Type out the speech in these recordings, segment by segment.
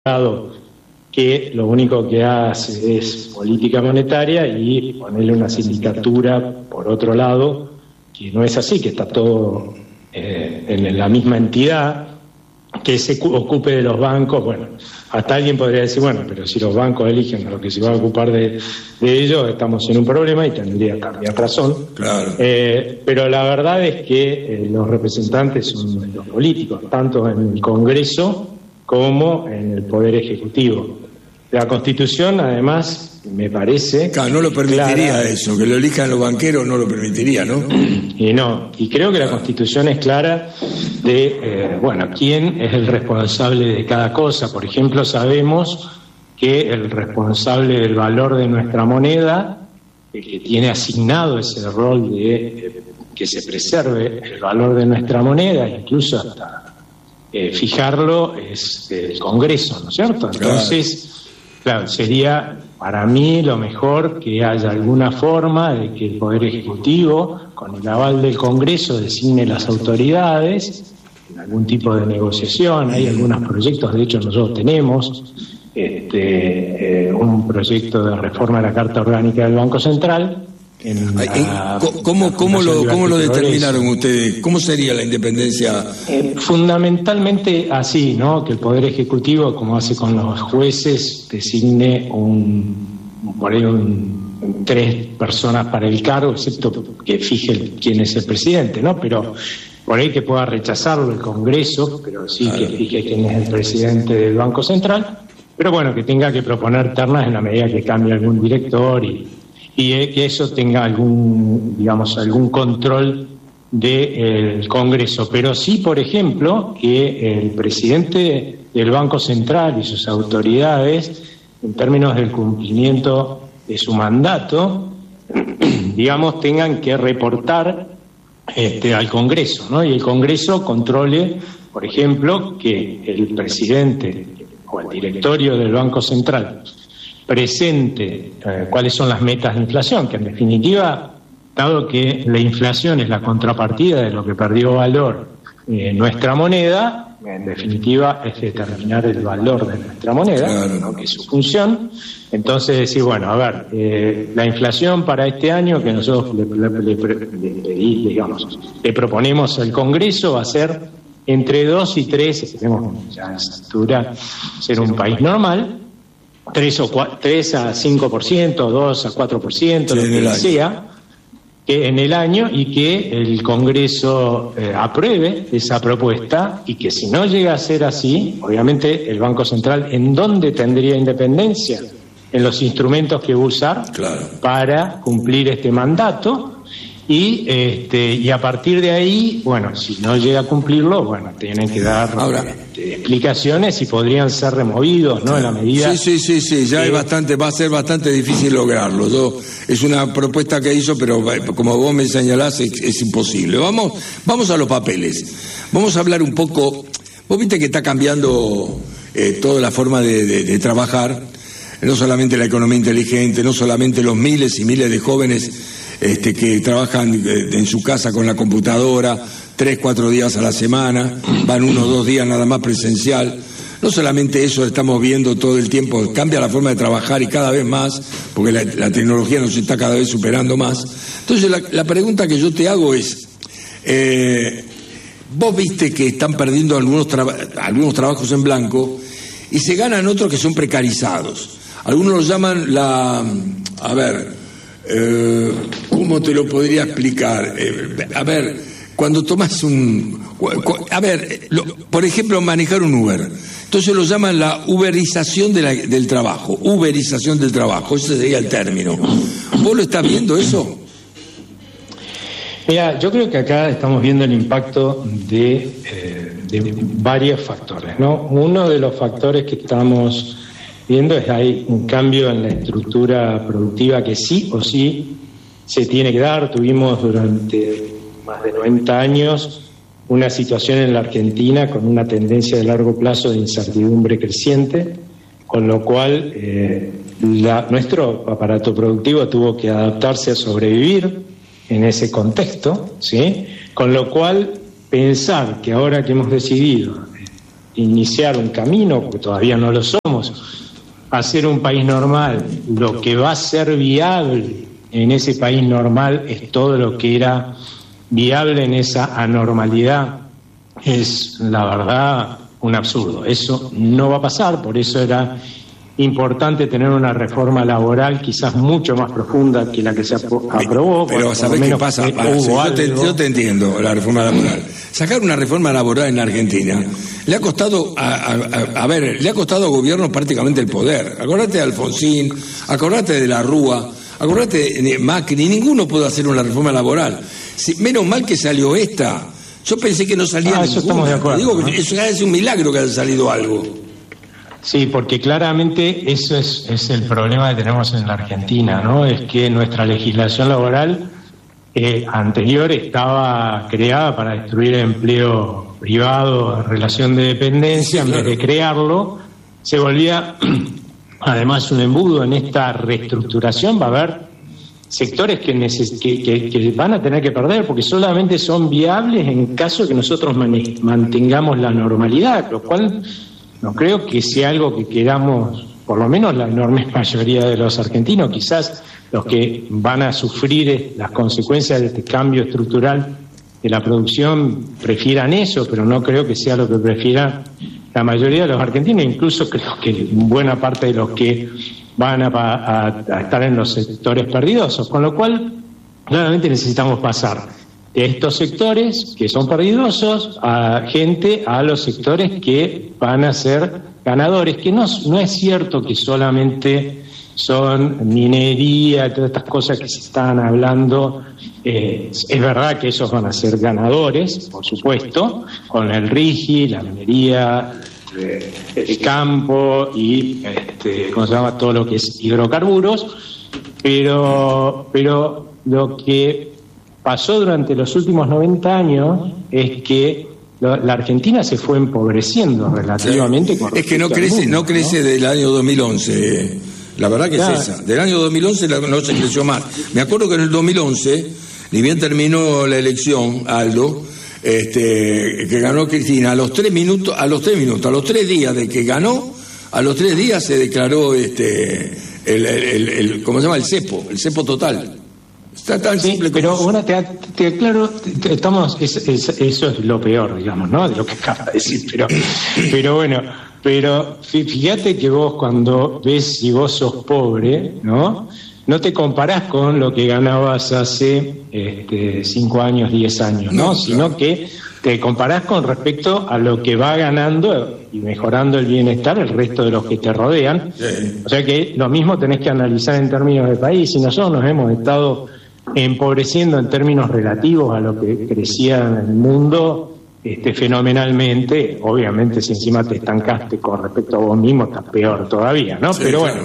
que lo único que hace es política monetaria y ponerle una sindicatura por otro lado, que no es así, que está todo en la misma entidad, que se ocupe de los bancos. Bueno, hasta alguien podría decir, bueno, pero si los bancos eligen lo que se va a ocupar de ellos, estamos en un problema, y tendría también razón. Claro. Pero la verdad es que los representantes son los políticos, tanto en el Congreso como en el Poder Ejecutivo. La Constitución, además, me parece... Claro, no lo permitiría eso, que lo elijan los banqueros no lo permitiría, ¿no? Y creo que la Constitución es clara de, quién es el responsable de cada cosa. Por ejemplo, sabemos que el responsable del valor de nuestra moneda, el que tiene asignado ese rol de que se preserve el valor de nuestra moneda, incluso hasta fijarlo, es el Congreso, ¿no es cierto? Entonces, claro, sería para mí lo mejor que haya alguna forma de que el Poder Ejecutivo, con el aval del Congreso, designe las autoridades en algún tipo de negociación. Hay algunos proyectos, de hecho nosotros tenemos un proyecto de reforma de la Carta Orgánica del Banco Central. ¿Cómo lo determinaron ustedes? ¿Cómo sería la independencia? Fundamentalmente así, ¿no? Que el Poder Ejecutivo, como hace con los jueces, designe tres personas para el cargo, excepto que fije quién es el presidente, ¿no? Pero por ahí que pueda rechazarlo el Congreso, pero sí que fije quién es el presidente del Banco Central, pero bueno, que tenga que proponer ternas en la medida que cambie algún director y que eso tenga algún control del Congreso. Pero sí, por ejemplo, que el presidente del Banco Central y sus autoridades, en términos del cumplimiento de su mandato, tengan que reportar al Congreso, ¿no? Y el Congreso controle, por ejemplo, que el presidente o el directorio del Banco Central presente cuáles son las metas de inflación, que en definitiva, dado que la inflación es la contrapartida de lo que perdió valor nuestra moneda, en definitiva es determinar el valor de nuestra moneda, claro, ¿no? Que es su función. Entonces decir, la inflación para este año que nosotros le proponemos al Congreso va a ser entre 2 y 3, esperemos ya a esa altura ser un país normal, 3 a 5%, 2 a 4%, lo que sea, que en el año, y que el Congreso apruebe esa propuesta, y que si no llega a ser así, obviamente el Banco Central, ¿en dónde tendría independencia? En los instrumentos que va a usar para cumplir este mandato. Y a partir de ahí, si no llega a cumplirlo, tienen que dar explicaciones y podrían ser removidos, ¿no? En la medida... Sí, ya va a ser bastante difícil lograrlo. Es una propuesta que hizo, pero como vos me señalás, es imposible. Vamos a los papeles. Vamos a hablar un poco... Vos viste que está cambiando toda la forma de trabajar, no solamente la economía inteligente, no solamente los miles y miles de jóvenes que trabajan en su casa con la computadora 3-4 días a la semana, van 1 o 2 días nada más presencial. No solamente eso, estamos viendo todo el tiempo, cambia la forma de trabajar y cada vez más, porque la tecnología nos está cada vez superando más. Entonces la pregunta que yo te hago es, vos viste que están perdiendo algunos trabajos en blanco y se ganan otros que son precarizados. Algunos los llaman ¿cómo te lo podría explicar? Cuando tomas por ejemplo, manejar un Uber. Entonces lo llaman la uberización del trabajo. Uberización del trabajo, ese sería el término. ¿Vos lo estás viendo eso? Mira, yo creo que acá estamos viendo el impacto de varios factores, ¿no? Uno de los factores que estamos viendo es que hay un cambio en la estructura productiva que sí o sí se tiene que dar. Tuvimos durante más de 90 años una situación en la Argentina con una tendencia de largo plazo de incertidumbre creciente, con lo cual nuestro aparato productivo tuvo que adaptarse a sobrevivir en ese contexto, ¿sí? Con lo cual pensar que ahora que hemos decidido iniciar un camino, porque todavía no lo somos, a ser un país normal. Lo que va a ser viable en ese país normal es todo lo que era viable en esa anormalidad. Es, la verdad, un absurdo. Eso no va a pasar, por eso era importante tener una reforma laboral quizás mucho más profunda que la que se aprobó. Pero ¿sabés qué pasa? Yo te entiendo, la reforma laboral. Sacar una reforma laboral en Argentina le ha costado le ha costado a gobiernos prácticamente el poder. Acordate de Alfonsín, acordate de la Rúa, acordate de Macri, ninguno pudo hacer una reforma laboral. Menos mal que salió esta. Yo pensé que no salía ninguna. Eso estamos de acuerdo. Digo, eso ya es un milagro que haya salido algo. Sí, porque claramente eso es el problema que tenemos en la Argentina, ¿no? Es que nuestra legislación laboral anterior estaba creada para destruir el empleo privado en relación de dependencia. En vez de crearlo, se volvía además un embudo. En esta reestructuración va a haber sectores que van a tener que perder, porque solamente son viables en caso que nosotros mantengamos la normalidad, lo cual no creo que sea algo que queramos, por lo menos la enorme mayoría de los argentinos. Quizás los que van a sufrir las consecuencias de este cambio estructural de la producción prefieran eso, pero no creo que sea lo que prefieran la mayoría de los argentinos. Incluso creo que buena parte de los que van a estar en los sectores perdidosos, con lo cual claramente necesitamos pasar de estos sectores que son perdidosos a los sectores que van a ser ganadores, que no es cierto que solamente son minería, todas estas cosas que se están hablando. Es verdad que esos van a ser ganadores, por supuesto, con el RIGI, la minería, el campo y ¿cómo se llama? Todo lo que es hidrocarburos, pero lo que pasó durante los últimos 90 años es que la Argentina se fue empobreciendo relativamente. Sí. Es que no crece del año 2011. La verdad que claro. Es esa. Del año 2011 no se creció más. Me acuerdo que en el 2011, ni bien terminó la elección, Aldo, que ganó Cristina, a los 3 días de que ganó, a los 3 días se declaró ¿cómo se llama? El cepo total. Está tan simple pero como ahora te aclaro, eso es lo peor, digamos, ¿no? De lo que acabas de decir, pero bueno, pero fíjate que vos cuando ves si vos sos pobre, ¿no? No te comparás con lo que ganabas hace 5 años, 10 años, ¿no? Sino que te comparás con respecto a lo que va ganando y mejorando el bienestar el resto de los que te rodean. Sí. O sea que lo mismo tenés que analizar en términos de país. Y nosotros nos hemos estado empobreciendo en términos relativos a lo que crecía en el mundo fenomenalmente. Obviamente si encima te estancaste con respecto a vos mismo estás peor todavía, ¿no? Sí, pero bueno,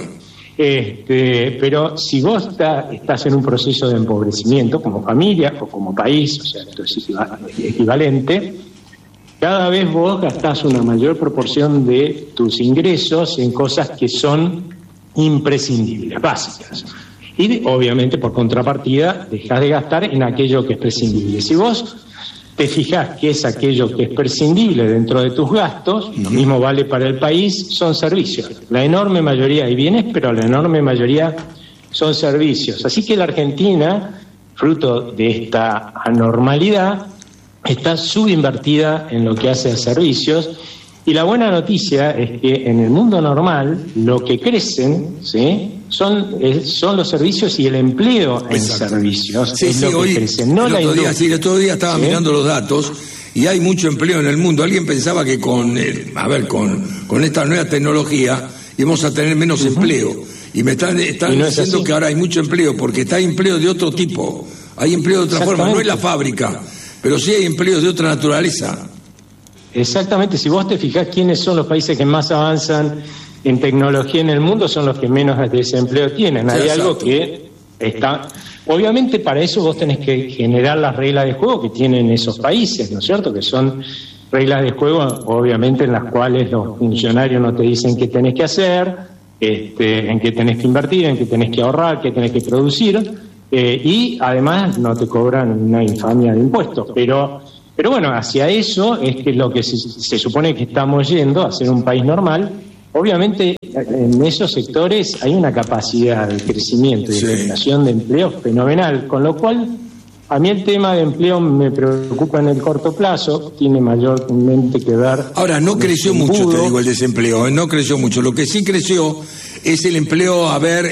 pero si vos estás en un proceso de empobrecimiento como familia o como país, o sea, esto es equivalente, cada vez vos gastás una mayor proporción de tus ingresos en cosas que son imprescindibles, básicas. Y obviamente por contrapartida dejás de gastar en aquello que es prescindible. Si vos te fijás que es aquello que es prescindible dentro de tus gastos, lo mismo vale para el país, son servicios. La enorme mayoría hay bienes, pero la enorme mayoría son servicios. Así que la Argentina, fruto de esta anormalidad, está subinvertida en lo que hace a servicios. Y la buena noticia es que en el mundo normal lo que crecen, ¿sí?, son los servicios y el empleo en servicios. Sí, es lo que crecen, no la industria. El otro día estaba mirando los datos y hay mucho empleo en el mundo. Alguien pensaba que con esta nueva tecnología íbamos a tener menos empleo. Y me están diciendo que ahora hay mucho empleo porque está empleo de otro tipo. Hay empleo de otra forma, no es la fábrica, pero sí hay empleos de otra naturaleza. Exactamente, si vos te fijás quiénes son los países que más avanzan en tecnología en el mundo, son los que menos desempleo tienen. Hay algo que está... Obviamente para eso vos tenés que generar las reglas de juego que tienen esos países, ¿no es cierto? Que son reglas de juego, obviamente, en las cuales los funcionarios no te dicen qué tenés que hacer, en qué tenés que invertir, en qué tenés que ahorrar, qué tenés que producir, y además no te cobran una infamia de impuestos. Pero Pero bueno, hacia eso es que lo que se supone que estamos yendo, a ser un país normal. Obviamente en esos sectores hay una capacidad de crecimiento y de generación de empleo fenomenal, con lo cual a mí el tema de empleo me preocupa en el corto plazo, tiene mayormente que ver... Ahora, no creció mucho, te digo, el desempleo, no creció mucho. Lo que sí creció es el empleo,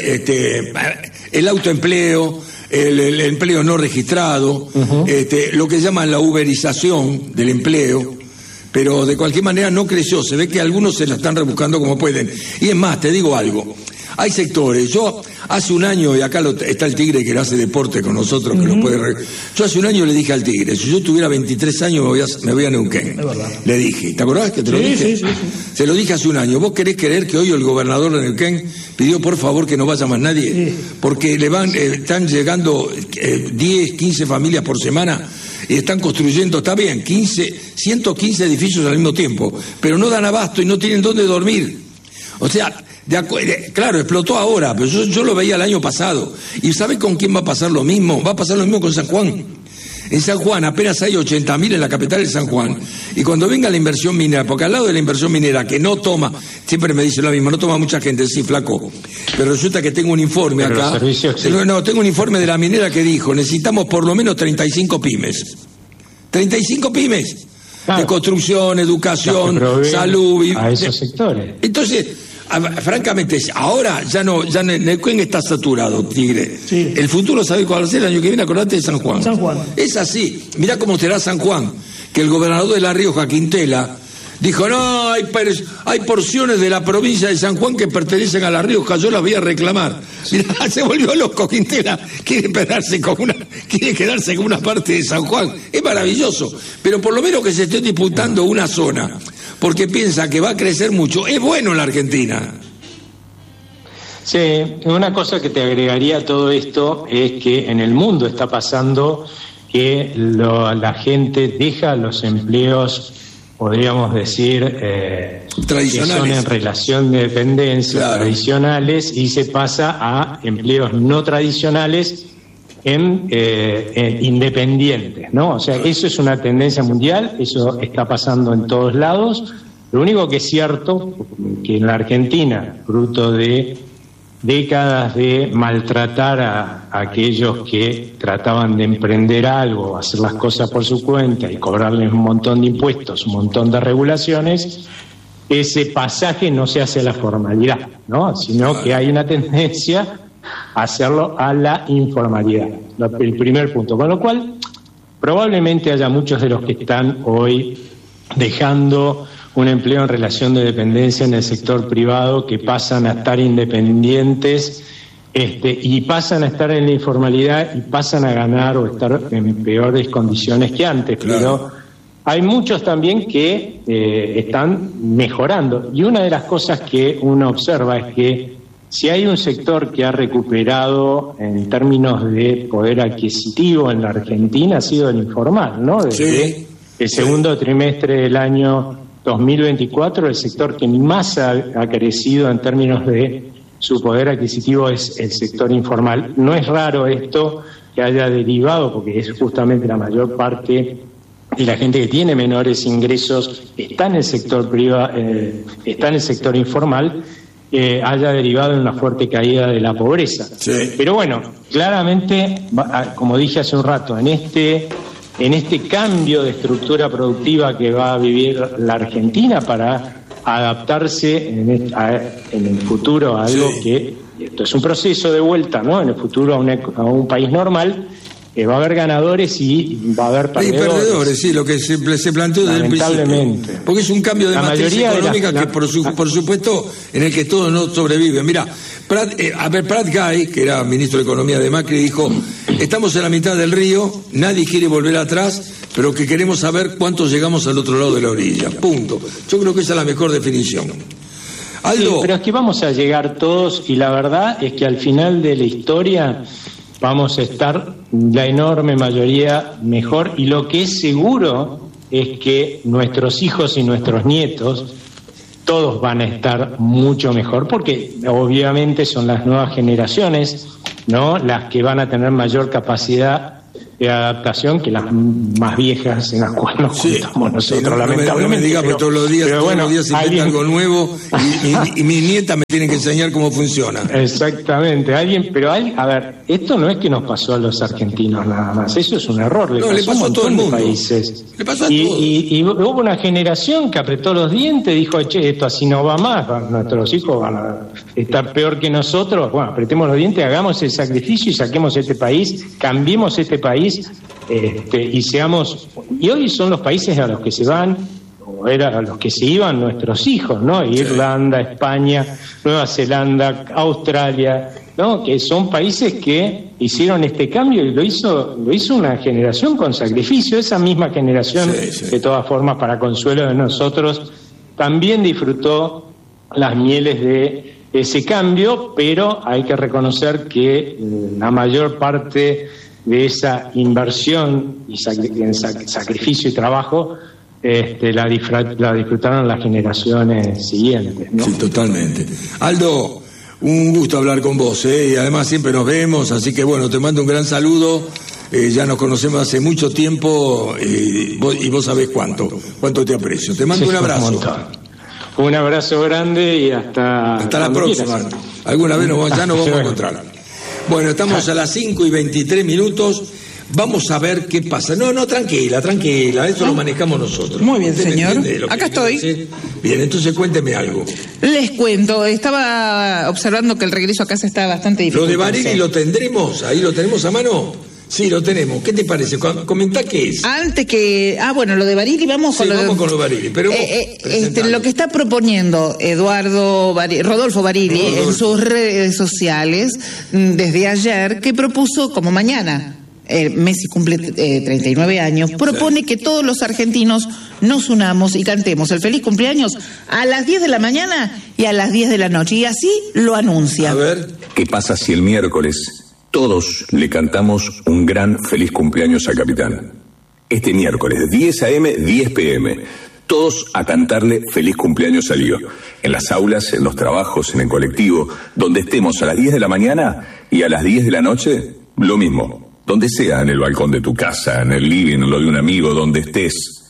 el autoempleo, el empleo no registrado, lo que llaman la uberización del empleo, pero de cualquier manera no creció. Se ve que algunos se la están rebuscando como pueden. Y es más, te digo algo, hay sectores, yo hace un año, y acá está el Tigre que hace deporte con nosotros, que lo puede... Yo hace un año le dije al Tigre, si yo tuviera 23 años me voy a Neuquén. Le dije, ¿te acordás que te lo dije? Sí. Se lo dije hace un año. ¿Vos querés creer que hoy el gobernador de Neuquén pidió por favor que no vaya más nadie? Sí. Porque están llegando 10, 15 familias por semana y están construyendo, está bien, 115 edificios al mismo tiempo, pero no dan abasto y no tienen dónde dormir. O sea, claro, explotó ahora, pero yo lo veía el año pasado. ¿Y sabe con quién va a pasar lo mismo? Va a pasar lo mismo con San Juan. En San Juan apenas hay 80.000 en la capital de San Juan. Y cuando venga la inversión minera, porque al lado de la inversión minera, que no toma, siempre me dice lo mismo, no toma mucha gente, sí, flaco. Pero resulta que tengo un informe acá. Tengo un informe de la minera que dijo, necesitamos por lo menos 35 pymes. 35 pymes. Claro. De construcción, educación, salud. A esos sectores. Entonces, francamente, ahora ya Neuquén está saturado, Tigre. Sí. El futuro, ¿sabe cuál va a ser? El año que viene, acordate de San Juan. Es así. Mirá cómo será San Juan, que el gobernador de La Rioja, Quintela, dijo, no, hay porciones de la provincia de San Juan que pertenecen a La Rioja, yo las voy a reclamar. Mirá, se volvió loco Quintela, quiere quedarse con una parte de San Juan. Es maravilloso, pero por lo menos que se esté disputando una zona, porque piensa que va a crecer mucho. Es bueno en la Argentina. Sí, una cosa que te agregaría a todo esto es que en el mundo está pasando que la gente deja los empleos, podríamos decir, tradicionales, que son en relación de dependencia, claro, tradicionales, y se pasa a empleos no tradicionales en independientes, ¿no? O sea, eso es una tendencia mundial, eso está pasando en todos lados. Lo único que es cierto, que en la Argentina, fruto de décadas de maltratar a aquellos que trataban de emprender algo, hacer las cosas por su cuenta y cobrarles un montón de impuestos, un montón de regulaciones, ese pasaje no se hace a la formalidad, ¿no? Sino que hay una tendencia a hacerlo a la informalidad, el primer punto. Con lo cual, probablemente haya muchos de los que están hoy dejando un empleo en relación de dependencia en el sector privado, que pasan a estar independientes y pasan a estar en la informalidad y pasan a ganar o estar en peores condiciones que antes. Claro. Pero hay muchos también que están mejorando. Y una de las cosas que uno observa es que si hay un sector que ha recuperado en términos de poder adquisitivo en la Argentina, ha sido el informal, ¿no? Desde el segundo trimestre del año 2024, el sector que más ha crecido en términos de su poder adquisitivo es el sector informal. No es raro esto que haya derivado, porque es justamente la mayor parte de la gente que tiene menores ingresos está en el sector privado, está en el sector informal, haya derivado en una fuerte caída de la pobreza. Sí. Pero bueno, claramente, como dije hace un rato, en este cambio de estructura productiva que va a vivir la Argentina para adaptarse en el futuro a algo que, esto es un proceso de vuelta, ¿no? En el futuro a un país normal, va a haber ganadores y va a haber perdedores. Sí, lo que se planteó desde el principio. Porque es un cambio de matriz económica que por supuesto en el que todos no sobreviven. Mira, Prat Guy, que era ministro de Economía de Macri, dijo: estamos en la mitad del río, nadie quiere volver atrás, pero que queremos saber cuántos llegamos al otro lado de la orilla. Punto. Yo creo que esa es la mejor definición. Aldo. Sí, pero es que vamos a llegar todos, y la verdad es que al final de la historia vamos a estar la enorme mayoría mejor, y lo que es seguro es que nuestros hijos y nuestros nietos todos van a estar mucho mejor, porque obviamente son las nuevas generaciones, ¿no?, las que van a tener mayor capacidad de adaptación que las más viejas en las cuales nos juntamos nosotros, lamentablemente. No me digas, pero todos los días se inventa algo nuevo y mis nietas me tienen que enseñar cómo funciona. Exactamente, a ver, esto no es que nos pasó a los argentinos nada más, eso es un error, le pasó a todo el mundo. Países. Le pasó a todos. Y hubo una generación que apretó los dientes, dijo, che, esto así no va más, nuestros hijos van a estar peor que nosotros, bueno, apretemos los dientes, hagamos el sacrificio y saquemos este país, cambiemos este país, y hoy son los países a los que se van, o era a los que se iban nuestros hijos, ¿no? Irlanda, España, Nueva Zelanda, Australia, ¿no? Que son países que hicieron este cambio y lo hizo una generación con sacrificio, esa misma generación, de todas formas, para consuelo de nosotros, también disfrutó las mieles de ese cambio, pero hay que reconocer que la mayor parte de esa inversión y sacrificio y trabajo la disfrutaron las generaciones siguientes, ¿no? Sí, totalmente. Aldo, un gusto hablar con vos, y además siempre nos vemos, así que bueno, te mando un gran saludo. Ya nos conocemos hace mucho tiempo y vos sabés cuánto te aprecio. Te mando un abrazo. Un abrazo grande y hasta la próxima. Alguna vez ya nos vamos a encontrar. Bueno, estamos a las 5:23. Vamos a ver qué pasa. No, tranquila, esto lo manejamos nosotros. Muy bien, señor. Acá estoy. Bien, entonces cuénteme algo. Les cuento, estaba observando que el regreso a casa está bastante difícil. ¿Lo de Barili lo tendremos? ¿Ahí lo tenemos a mano? Sí, lo tenemos. ¿Qué te parece? Comentá qué es. Antes que... bueno, lo de Barili, vamos con vamos con lo de Barili. Pero lo que está proponiendo Rodolfo Barili en sus redes sociales desde ayer, que propuso como mañana... Messi cumple 39 años, propone que todos los argentinos nos unamos y cantemos el feliz cumpleaños a las 10 de la mañana y a las 10 de la noche, y así lo anuncia. A ver. ¿Qué pasa si el miércoles todos le cantamos un gran feliz cumpleaños al capitán? Este miércoles, 10 a.m., 10 p.m., todos a cantarle feliz cumpleaños a Lío. En las aulas, en los trabajos, en el colectivo, donde estemos a las 10 de la mañana y a las 10 de la noche, lo mismo. Donde sea, en el balcón de tu casa, en el living, en lo de un amigo, donde estés.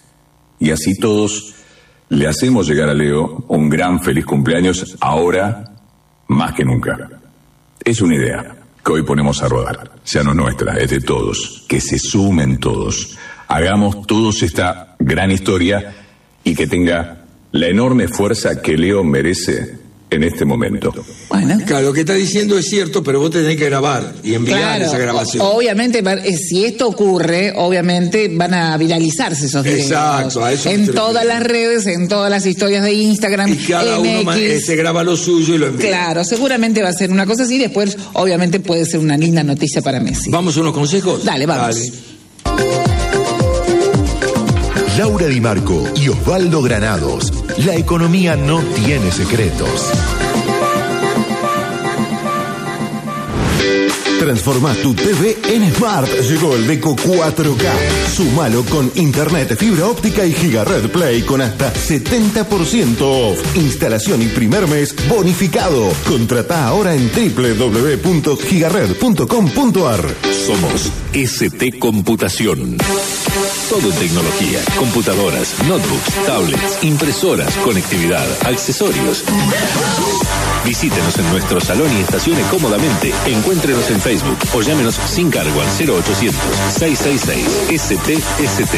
Y así todos le hacemos llegar a Leo un gran feliz cumpleaños ahora más que nunca. Es una idea que hoy ponemos a rodar. Ya no es nuestra, es de todos. Que se sumen todos. Hagamos todos esta gran historia y que tenga la enorme fuerza que Leo merece en este momento. Bueno. Claro, lo que está diciendo es cierto, pero vos tenés que grabar y enviar esa grabación. Obviamente, si esto ocurre, obviamente van a viralizarse esos videos. Exacto, a eso en todas las redes, en todas las historias de Instagram. Y cada uno se graba lo suyo y lo envía. Claro, seguramente va a ser una cosa así. Después, obviamente, puede ser una linda noticia para Messi. ¿Vamos a unos consejos? Dale, vamos. Laura Di Marco y Osvaldo Granados. La economía no tiene secretos. Transforma tu TV en Smart. Llegó el Deco 4K. Súmalo con internet, fibra óptica y Gigared Play con hasta 70% off. Instalación y primer mes bonificado. Contratá ahora en www.gigared.com.ar. Somos ST Computación. Todo en tecnología, computadoras, notebooks, tablets, impresoras, conectividad, accesorios. Visítenos en nuestro salón y estacione cómodamente. Encuéntrenos en Facebook o llámenos sin cargo al 0800-666-STST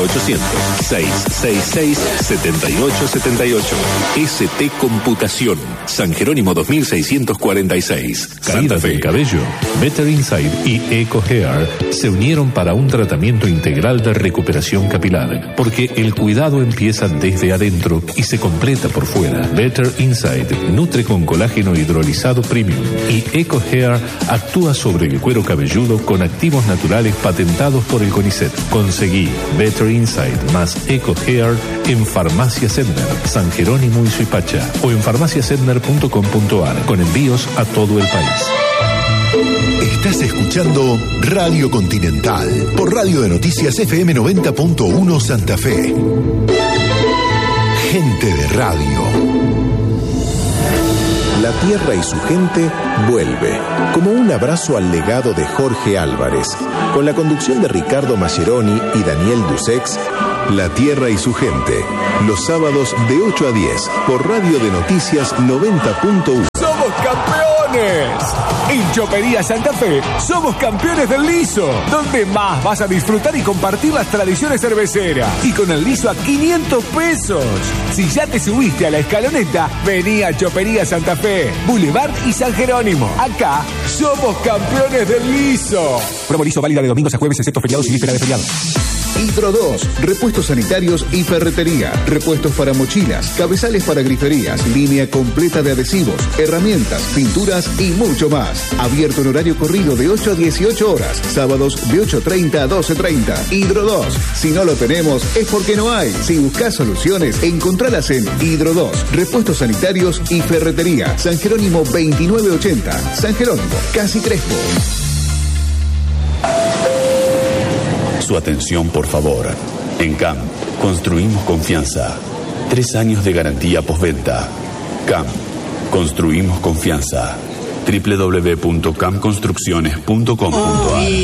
0800-666-7878. ST Computación, San Jerónimo 2646. Caída del cabello, Better Inside y Eco Hair se unieron para un tratamiento integral de recuperación capilar, porque el cuidado empieza desde adentro y se completa por fuera. Better Inside nutre con colágeno hidrolizado premium y Eco Hair actúa sobre el cuero cabelludo con activos naturales patentados por el CONICET. Conseguí Better Inside más Eco Hair en Farmacia Sedner, San Jerónimo y Suipacha, o en farmaciasedner.com.ar, con envíos a todo el país. Estás escuchando Radio Continental por Radio de Noticias FM 90.1 Santa Fe. Gente de radio. La La tierra y su gente vuelve, como un abrazo al legado de Jorge Álvarez. Con la conducción de Ricardo Mascheroni y Daniel Dusex, La tierra y su gente, los sábados de 8 a 10, por Radio de Noticias 90.1. ¡Somos campeones! En Chopería Santa Fe, somos campeones del liso, donde más vas a disfrutar y compartir las tradiciones cerveceras. Y con el liso a 500 pesos. Si ya te subiste a la escaloneta, vení a Chopería Santa Fe, Boulevard y San Jerónimo. Acá, somos campeones del liso. Promo liso válida de domingos a jueves, excepto feriados y víspera de feriado. Hidro 2, repuestos sanitarios y ferretería, repuestos para mochilas, cabezales para griferías, línea completa de adhesivos, herramientas, pinturas y mucho más. Abierto en horario corrido de 8 a 18 horas, sábados de 8:30 a 12:30. Hidro 2, si no lo tenemos es porque no hay. Si buscas soluciones, encontralas en Hidro 2, repuestos sanitarios y ferretería, San Jerónimo 2980, San Jerónimo, Casi Crespo. Su atención, por favor. En CAM, construimos confianza. 3 años de garantía postventa. CAM, construimos confianza. www.camconstrucciones.com.ar